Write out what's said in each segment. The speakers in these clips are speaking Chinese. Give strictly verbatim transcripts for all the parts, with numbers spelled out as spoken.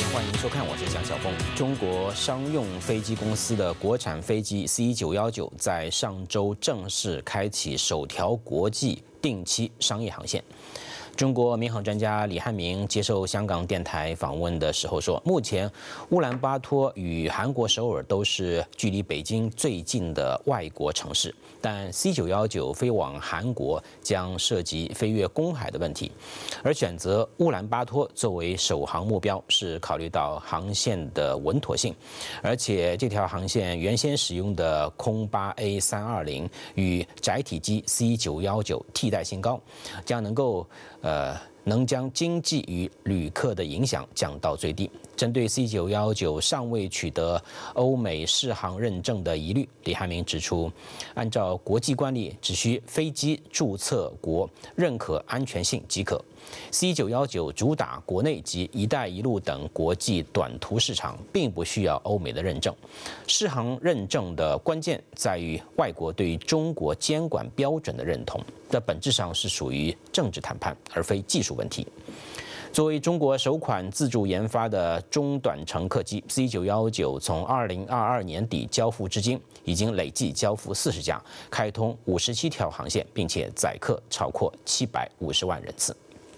欢迎收看，我是蒋晓峰。中国商用飞机公司的国产飞机 C 九一九在上周正式开启首条国际定期商业航线。中国民航专家李汉明接受香港电台访问的时候说，目前乌兰巴托与韩国首尔都是距离北京最近的外国城市，但 C 九一九飞往韩国将涉及飞越公海的问题，而选择乌兰巴托作为首航目标是考虑到航线的稳妥性，而且这条航线原先使用的空八 A 三二零与载体机 C 九一九替代性高，将能够呃，能将经济与旅客的影响降到最低。针对 C 九一九尚未取得欧美适航认证的疑虑，李汉明指出，按照国际惯例，只需飞机注册国认可安全性即可。C 九一九主打国内及“一带一路”等国际短途市场，并不需要欧美的认证。适航认证的关键在于外国对于中国监管标准的认同，这本质上是属于政治谈判，而非技术问题。作为中国首款自主研发的中短程客机 C 九一九，从二零二二年底交付至今，已经累计交付四十架，开通五十七条航线，并且载客超过七百五十万人次。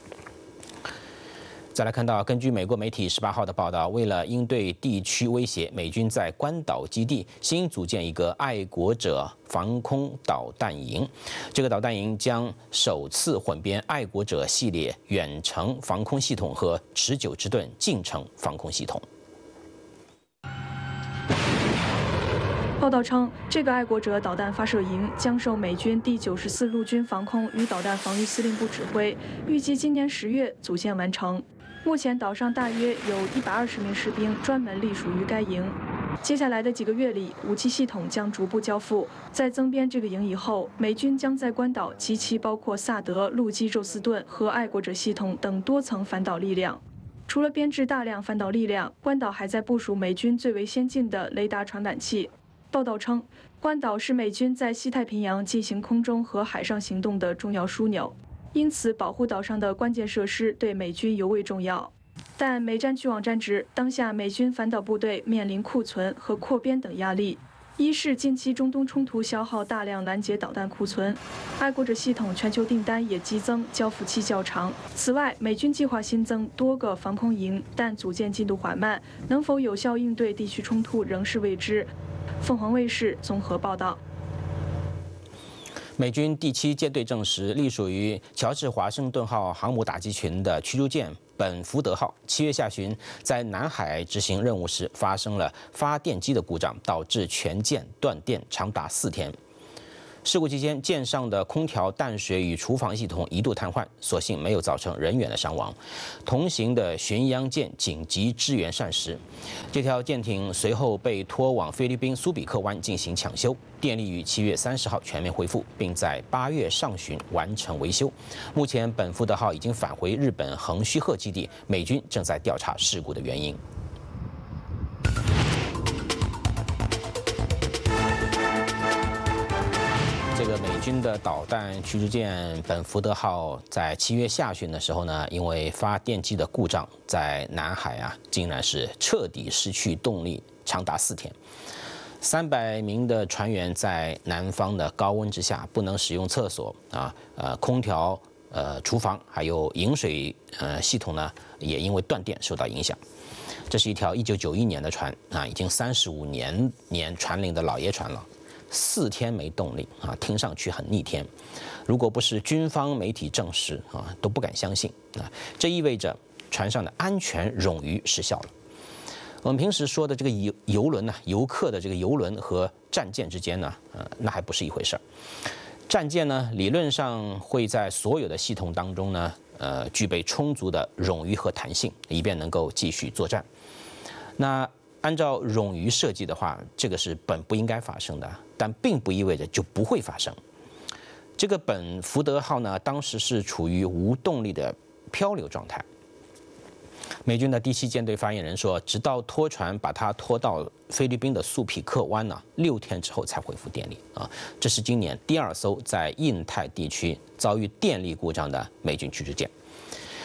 再来看到，根据美国媒体十八号的报道，为了应对地区威胁，美军在关岛基地新组建一个爱国者防空导弹营。这个导弹营将首次混编爱国者系列远程防空系统和持久之盾近程防空系统。 报道称，这个爱国者导弹发射营将受美军第九十四陆军防空与导弹防御司令部指挥，预计今年十月组建完成。目前岛上大约有一百二十名士兵专门隶属于该营。接下来的几个月里，武器系统将逐步交付。在增编这个营以后，美军将在关岛集齐包括萨德、陆基宙斯盾和爱国者系统等多层反导力量。除了编制大量反导力量，关岛还在部署美军最为先进的雷达传感器。报道称，关岛是美军在西太平洋进行空中和海上行动的重要枢纽。因此，保护岛上的关键设施对美军尤为重要。但美战区网站指，当下美军反导部队面临库存和扩编等压力。一是近期中东冲突消耗大量拦截导弹库存，爱国者系统全球订单也激增，交付期较长。此外，美军计划新增多个防空营，但组建进度缓慢，能否有效应对地区冲突仍是未知。凤凰卫视综合报道。 美军第七舰队证实，隶属于乔治华盛顿号航母打击群的驱逐舰本福德号，七月下旬在南海执行任务时发生了发电机的故障，导致全舰断电长达四天。事故期间，舰上的空调、淡水与厨房系统一度瘫痪，所幸没有造成人员的伤亡。同行的巡洋舰紧急支援膳食，这条舰艇随后被拖往菲律宾苏比克湾进行抢修，电力于七月三十号全面恢复，并在八月上旬完成维修。目前，本福德号已经返回日本横须贺基地，美军正在调查事故的原因。这个美军的导弹驱逐舰本福德号在七月下旬的时候呢，因为发电机的故障，在南海啊，竟然是彻底失去动力，长达四天。三百名的船员在南方的高温之下，不能使用厕所啊，呃，空调、呃，厨房还有饮水呃系统呢，也因为断电受到影响。这是一条一九九一年的船啊，已经三十五年年船龄的老爷船了。四天没动力啊，听上去很逆天。如果不是军方媒体证实啊，都不敢相信啊。这意味着船上的安全冗余失效了。我们平时说的这个游游轮呢，游客的这个游轮和战舰之间呢，呃，那还不是一回事儿。战舰呢，理论上会在所有的系统当中呢，呃，具备充足的冗余和弹性，以便能够继续作战。那按照冗余设计的话，这个是本不应该发生的，但并不意味着就不会发生。这个本福德号呢，当时是处于无动力的漂流状态。美军的第七舰队发言人说，直到拖船把它拖到菲律宾的苏匹克湾呢，六天之后才恢复电力啊。这是今年第二艘在印太地区遭遇电力故障的美军驱逐舰。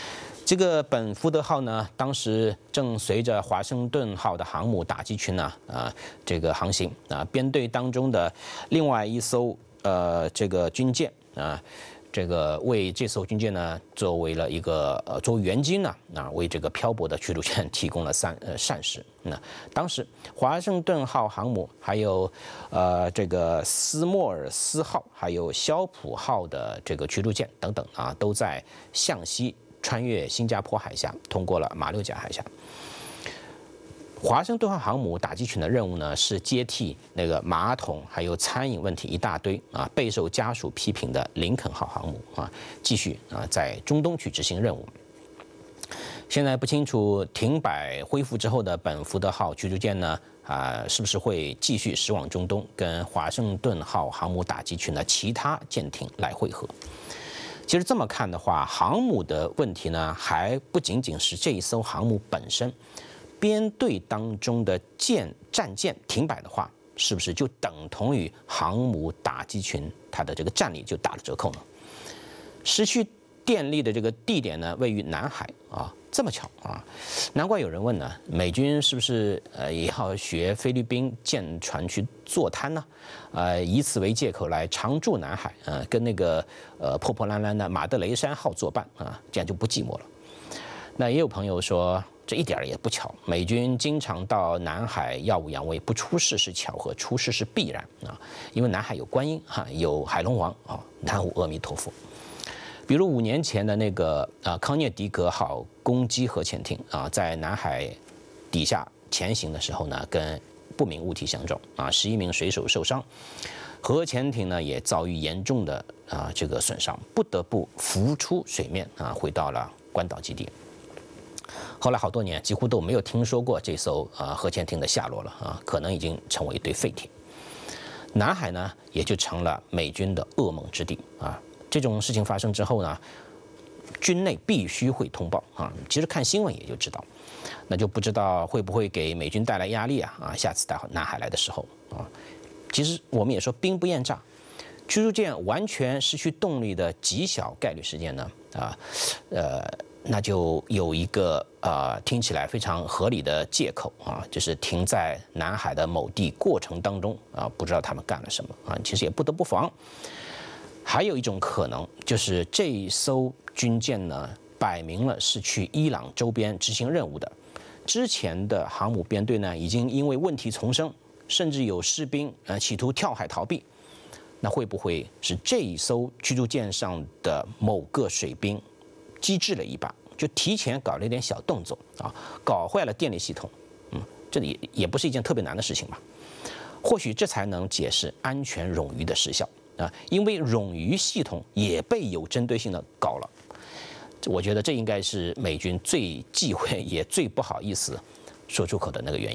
这个本福德号呢，当时正随着华盛顿号的航母打击群呢，啊，这个航行啊，编队当中的另外一艘呃这个军舰啊。这个为这艘军舰呢，作为了一个呃作为援军呢，啊，为这个漂泊的驱逐舰提供了膳呃膳食。那当时华盛顿号航母还有呃这个斯莫尔斯号还有肖普号的这个驱逐舰等等啊，都在向西穿越新加坡海峡，通过了马六甲海峡。华盛顿号航母打击群的任务呢，是接替那个马桶还有餐饮问题一大堆啊，备受家属批评的林肯号航母啊，继续啊在中东去执行任务。现在不清楚停摆恢复之后的本福德号驱逐舰呢，啊，是不是会继续驶往中东，跟华盛顿号航母打击群的其他舰艇来会合？其实这么看的话，航母的问题呢，还不仅仅是这一艘航母本身。编队当中的舰战舰停摆的话，是不是就等同于航母打击群它的这个战力就打了折扣呢？失去电力的这个地点呢，位于南海啊，这么巧啊，难怪有人问呢，美军是不是呃也要学菲律宾舰船去坐滩呢？呃，以此为借口来常驻南海，呃，跟那个呃破破烂烂的马德雷山号作伴啊，这样就不寂寞了。那也有朋友说，这一点也不巧，美军经常到南海耀武扬威，不出事是巧合，出事是必然啊！因为南海有观音哈，有海龙王啊，南无阿弥陀佛。比如五年前的那个啊康涅狄格号攻击核潜艇啊，在南海底下前行的时候呢，跟不明物体相撞啊，十一名水手受伤，核潜艇呢也遭遇严重的啊这个损伤，不得不浮出水面啊，回到了关岛基地。后来好多年几乎都没有听说过这艘啊核潜艇的下落了啊，可能已经成为一堆废铁。南海呢也就成了美军的噩梦之地啊。这种事情发生之后呢，军内必须会通报啊。其实看新闻也就知道，那就不知道会不会给美军带来压力啊啊！下次到南海来的时候啊，其实我们也说兵不厌诈，驱逐舰完全失去动力的极小概率事件呢啊呃。那就有一个呃听起来非常合理的借口啊，就是停在南海的某地过程当中啊，不知道他们干了什么啊，其实也不得不防。还有一种可能就是这一艘军舰呢，摆明了是去伊朗周边执行任务的。之前的航母编队呢，已经因为问题丛生，甚至有士兵呃企图跳海逃避。那会不会是这一艘驱逐舰上的某个水兵机智了一把，就提前搞了一点小动作啊，搞坏了电力系统？嗯，这也也不是一件特别难的事情吧？或许这才能解释安全冗余的失效啊，因为冗余系统也被有针对性的搞了。我觉得这应该是美军最忌讳也最不好意思说出口的那个原因。